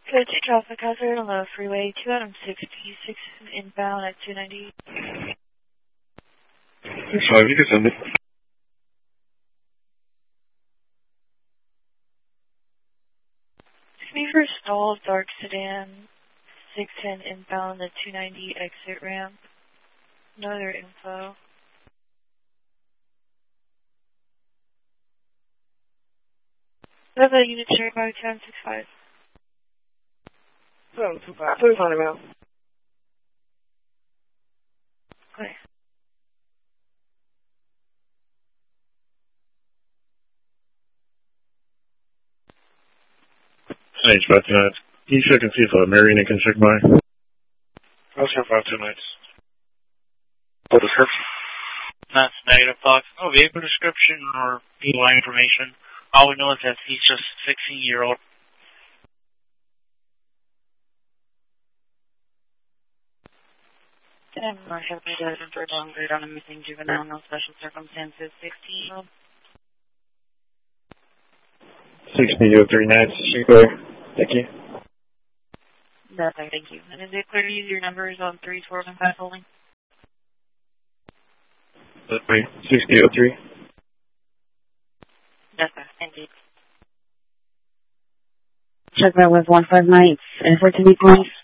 Go to traffic hazard on the freeway 2 Adam 66 inbound at 290. 6-5, you can send it. Me for stall dark sedan 610 inbound at 290 exit ramp. No other info. I have a unit shared by 1065. 725. Please find him out. Okay. Thanks, 5 nights. Can you check and see if Marion can check by? I'll check 5 nights. Full description? That's negative thoughts. No vehicle description or DUI information. All we know is that he's just a 16-year-old. And we're happy to for downgrade on a missing juvenile, no special circumstances, 16-year-old. 6003 nights, clear. Thank you. That's right, thank you. And is it clear to use your numbers on 3, 4, and 5 holding? 6003. That's right, thank you. Check that with 15 nights. Effort to be points.